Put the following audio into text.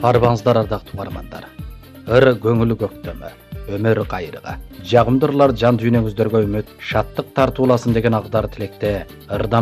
Арбаңыздар ардақ туғармандар. Ыр көңілі көктемі, өмір қайырға. Жағымдырлар жан дүйнеңіздерге үміт, шаттық тартуласын деген ағдар тілекте ырдам